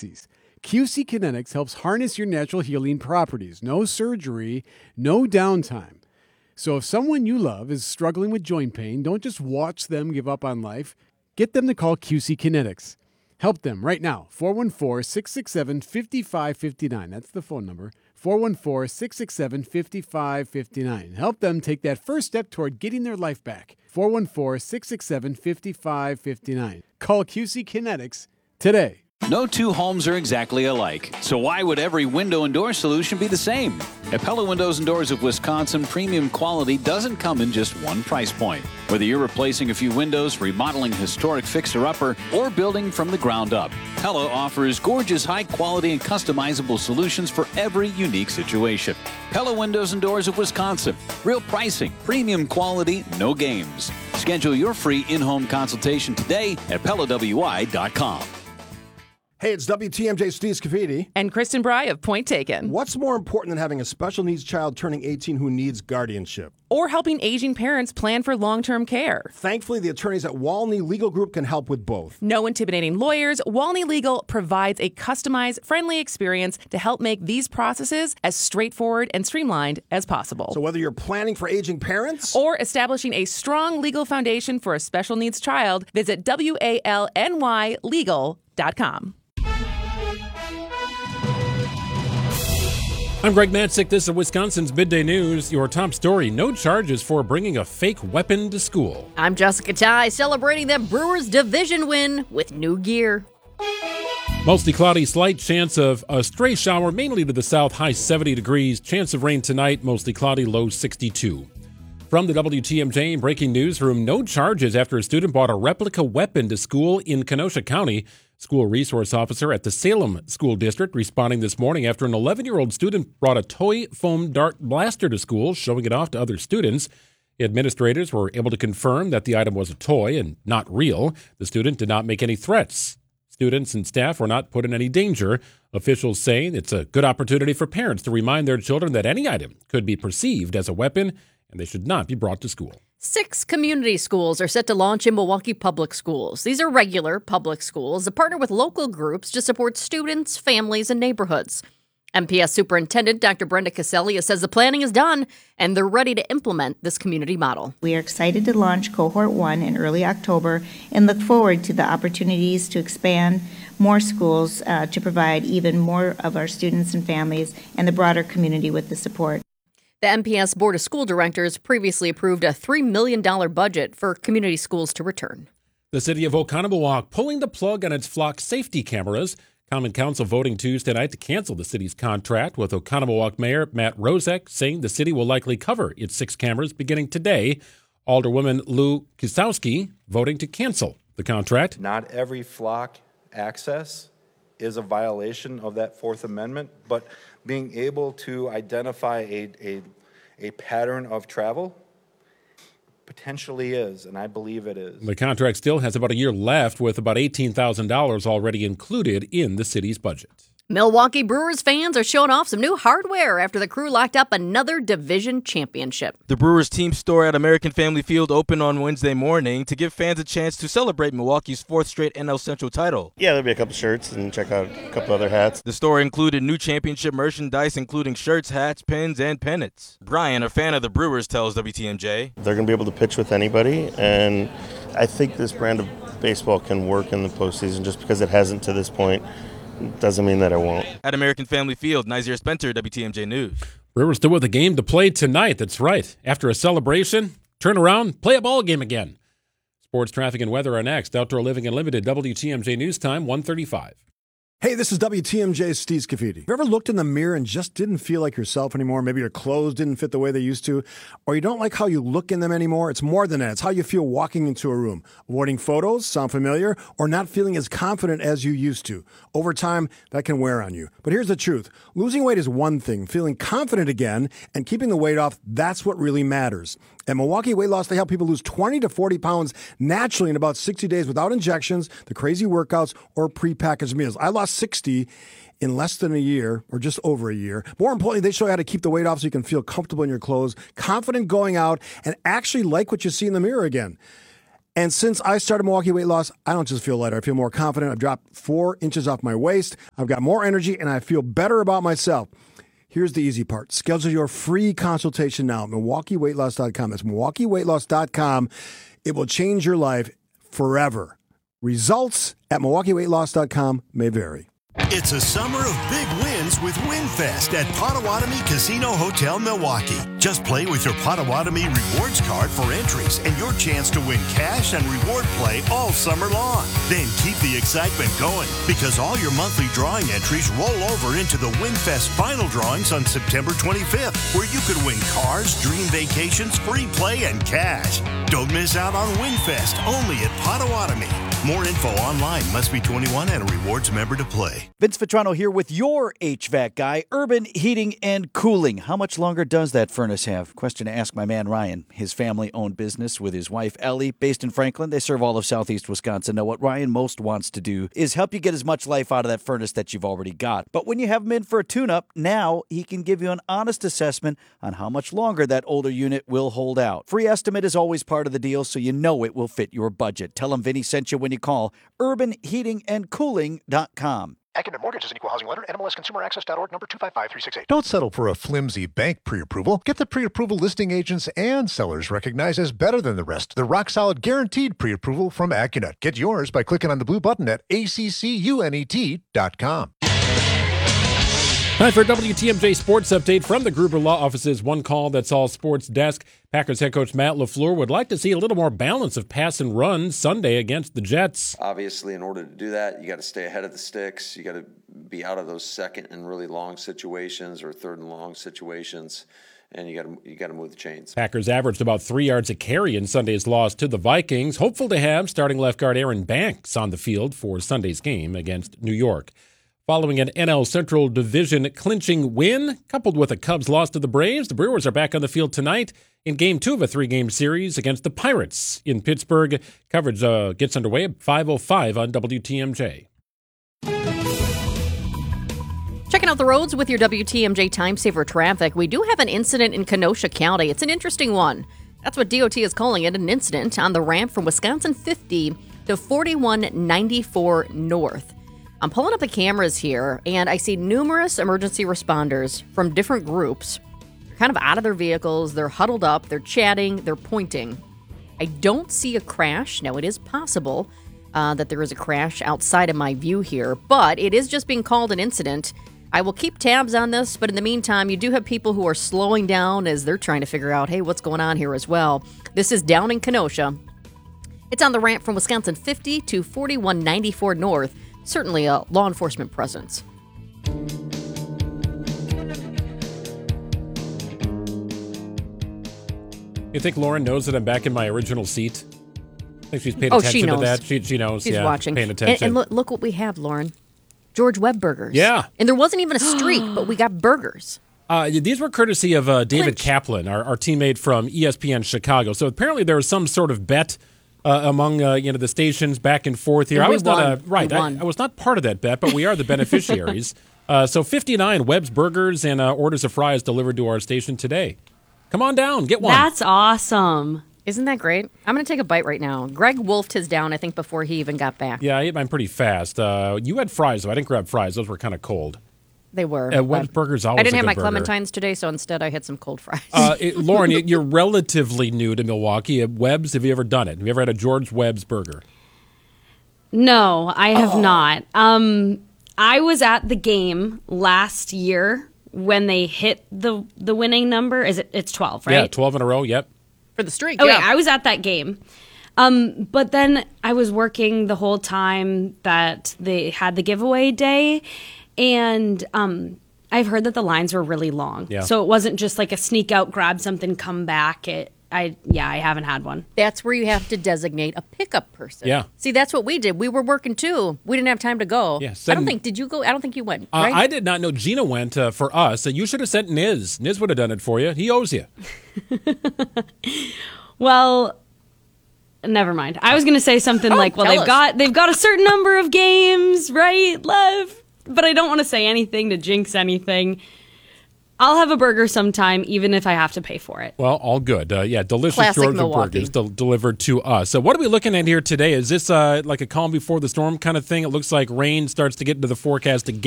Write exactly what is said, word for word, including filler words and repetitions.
processes. Q C Kinetics helps harness your natural healing properties. No surgery, no downtime. So if someone you love is struggling with joint pain, don't just watch them give up on life. Get them to call Q C Kinetics. Help them right now. four one four, six six seven, five five five nine. That's the phone number. four one four, six six seven, five five five nine. Help them take that first step toward getting their life back. four one four, six six seven, five five five nine. Call Q C Kinetics today. No two homes are exactly alike, so why would every window and door solution be the same? At Pella Windows and Doors of Wisconsin, premium quality doesn't come in just one price point. Whether you're replacing a few windows, remodeling a historic fixer-upper, or building from the ground up, Pella offers gorgeous, high-quality, and customizable solutions for every unique situation. Pella Windows and Doors of Wisconsin. Real pricing, premium quality, no games. Schedule your free in-home consultation today at Pella W I dot com. Hey, it's W T M J Steve Scafidi. And Kristen Bry of Point Taken. What's more important than having a special needs child turning eighteen who needs guardianship? Or helping aging parents plan for long-term care. Thankfully, the attorneys at Walney Legal Group can help with both. No intimidating lawyers, Walney Legal provides a customized, friendly experience to help make these processes as straightforward and streamlined as possible. So whether you're planning for aging parents or establishing a strong legal foundation for a special needs child, visit W A L N Y legal dot com. I'm Greg Matzik. This is Wisconsin's Midday News. Your top story, no charges for bringing a fake weapon to school. I'm Jessica Ty, celebrating that Brewers division win with new gear. Mostly cloudy, slight chance of a stray shower, mainly to the south, high seventy degrees. Chance of rain tonight, mostly cloudy, low sixty-two. From the W T M J breaking newsroom, no charges after a student brought a replica weapon to school in Kenosha County. School resource officer at the Salem School District responding this morning after an eleven-year-old student brought a toy foam dart blaster to school, showing it off to other students. Administrators were able to confirm that the item was a toy and not real. The student did not make any threats. Students and staff were not put in any danger. Officials say it's a good opportunity for parents to remind their children that any item could be perceived as a weapon and they should not be brought to school. Six community schools are set to launch in Milwaukee Public Schools. These are regular public schools that partner with local groups to support students, families, and neighborhoods. M P S Superintendent Doctor Brenda Casellia says the planning is done and they're ready to implement this community model. We are excited to launch Cohort one in early October and look forward to the opportunities to expand more schools uh, to provide even more of our students and families and the broader community with the support. The M P S Board of School Directors previously approved a three million dollars budget for community schools to return. The city of Oconomowoc pulling the plug on its flock safety cameras. Common Council voting Tuesday night to cancel the city's contract with Oconomowoc Mayor Matt Rozek, saying the city will likely cover its six cameras beginning today. Alderwoman Lou Kisowski voting to cancel the contract. Not every flock access is a violation of that Fourth Amendment, but being able to identify a, a, a pattern of travel potentially is, and I believe it is. The contract still has about a year left, with about eighteen thousand dollars already included in the city's budget. Milwaukee Brewers fans are showing off some new hardware after the crew locked up another division championship. The Brewers team store at American Family Field opened on Wednesday morning to give fans a chance to celebrate Milwaukee's fourth straight N L Central title. Yeah, there'll be a couple shirts and check out a couple other hats. The store included new championship merchandise, including shirts, hats, pins, and pennants. Brian, a fan of the Brewers, tells W T M J. They're going to be able to pitch with anybody, and I think this brand of baseball can work in the postseason. Just because it hasn't to this point doesn't mean that it won't. At American Family Field, Nazir Spencer, W T M J News. Brewers still with a game to play tonight. That's right. After a celebration, turn around, play a ball game again. Sports, traffic, and weather are next. Outdoor Living Unlimited, W T M J News Time, one thirty-five. Hey, this is W T M J's Steve Scafidi. You ever looked in the mirror and just didn't feel like yourself anymore? Maybe your clothes didn't fit the way they used to, or you don't like how you look in them anymore? It's more than that. It's how you feel walking into a room. Avoiding photos, sound familiar, or not feeling as confident as you used to. Over time, that can wear on you. But here's the truth. Losing weight is one thing. Feeling confident again and keeping the weight off, that's what really matters. At Milwaukee Weight Loss, they help people lose twenty to forty pounds naturally in about sixty days without injections, the crazy workouts, or prepackaged meals. I lost sixty in less than a year, or just over a year. More importantly, they show you how to keep the weight off so you can feel comfortable in your clothes, confident going out, and actually like what you see in the mirror again. And since I started Milwaukee Weight Loss, I don't just feel lighter. I feel more confident. I've dropped four inches off my waist. I've got more energy, and I feel better about myself. Here's the easy part. Schedule your free consultation now at Milwaukee Weight Loss dot com. That's Milwaukee Weight Loss dot com. It will change your life forever. Results at Milwaukee Weight Loss dot com may vary. It's a summer of big wins with WinFest at Potawatomi Casino Hotel, Milwaukee. Just play with your Potawatomi Rewards card for entries and your chance to win cash and reward play all summer long. Then keep the excitement going because all your monthly drawing entries roll over into the WinFest final drawings on September twenty-fifth, where you could win cars, dream vacations, free play, and cash. Don't miss out on WinFest only at Potawatomi. More info online. Must be twenty-one and a rewards member to play. Vince Vitrano here with your H V A C guy, Urban Heating and Cooling. How much longer does that furnace have? Question to ask my man Ryan. His family-owned business with his wife Ellie, based in Franklin. They serve all of southeast Wisconsin. Now, what Ryan most wants to do is help you get as much life out of that furnace that you've already got. But when you have him in for a tune-up, now he can give you an honest assessment on how much longer that older unit will hold out. Free estimate is always part of the deal, so you know it will fit your budget. Tell him Vinny sent you when you call urban heating and cooling dot com. Acumen Mortgage is an equal housing lender. N M L S consumer access dot org, number two five five three six eight. Don't settle for a flimsy bank pre-approval. Get the pre-approval listing agents and sellers recognized as better than the rest. The rock-solid guaranteed pre-approval from Accunet. Get yours by clicking on the blue button at A C C U N E T dot com. Time for a W T M J Sports Update from the Gruber Law Office's One Call That's All Sports desk. Packers head coach Matt LaFleur would like to see a little more balance of pass and run Sunday against the Jets. Obviously, in order to do that, you got to stay ahead of the sticks. You got to be out of those second and really long situations or third and long situations, and you got to you got to move the chains. Packers averaged about three yards a carry in Sunday's loss to the Vikings. Hopeful to have starting left guard Aaron Banks on the field for Sunday's game against New York. Following an N L Central Division clinching win, coupled with a Cubs loss to the Braves, the Brewers are back on the field tonight in Game two of a three-game series against the Pirates in Pittsburgh. Coverage uh, gets underway at five oh five on W T M J. Checking out the roads with your W T M J Time Saver traffic. We do have an incident in Kenosha County. It's an interesting one. That's what D O T is calling it, an incident on the ramp from Wisconsin fifty to forty-one ninety-four North. I'm pulling up the cameras here, and I see numerous emergency responders from different groups. They're kind of out of their vehicles. They're huddled up. They're chatting. They're pointing. I don't see a crash. Now, it is possible uh, that there is a crash outside of my view here, but it is just being called an incident. I will keep tabs on this, but in the meantime, you do have people who are slowing down as they're trying to figure out, hey, what's going on here as well. This is down in Kenosha. It's on the ramp from Wisconsin fifty to forty-one ninety-four North. Certainly a law enforcement presence. You think Lauren knows that I'm back in my original seat? I think she's paid Oh, attention she knows. to that. She, she knows. She's yeah, watching. Paying And, attention. and look, look what we have, Lauren. George Webb Burgers. Yeah. And there wasn't even a streak, but we got burgers. Uh, these were courtesy of uh, David Clinch. Kaplan, our, our teammate from E S P N Chicago. So apparently there was some sort of bet uh, among uh, you know the stations back and forth here. And I we was not won. a, right. We I, won. I was not part of that bet, but we are the beneficiaries. uh, so fifty-nine Webb's Burgers and uh, orders of fries delivered to our station today. Come on down, get one. That's awesome. Isn't that great? I'm going to take a bite right now. Greg wolfed his down, I think, before he even got back. Yeah, I ate mine pretty fast. Uh, you had fries, though. I didn't grab fries. Those were kind of cold. They were. Uh, Webb's but Burgers always I didn't a have my good burger. clementines today, so instead I had some cold fries. Uh, it, Lauren, you're relatively new to Milwaukee. At Webb's, have you ever done it? Have you ever had a George Webb's burger? No, I have not. Um, I was at the game last year when they hit the the winning number. Is it? It's twelve, right? Yeah, twelve in a row. Yep. For the streak. Okay, yeah. I was at that game. Um, but then I was working the whole time that they had the giveaway day, and um, I've heard that the lines were really long. Yeah. So it wasn't just like a sneak out, grab something, come back. It, I yeah, I haven't had one. That's where you have to designate a pickup person. Yeah. See, that's what we did. We were working too. We didn't have time to go. Yeah, I send- don't think, did you go? I don't think you went, Uh, right? I did not know Gina went uh, for us. Uh, you should have sent Niz. Niz would have done it for you. He owes you. Well, never mind. I was going to say something Oh, like, well, tell they've us. got they've got a certain number of games, right, Lev? But I don't want to say anything to jinx anything. I'll have a burger sometime, even if I have to pay for it. Well, all good. Uh, yeah, delicious Classic Georgia Milwaukee. burgers del- delivered to us. So what are we looking at here today? Is this uh, like a calm before the storm kind of thing? It looks like rain starts to get into the forecast again.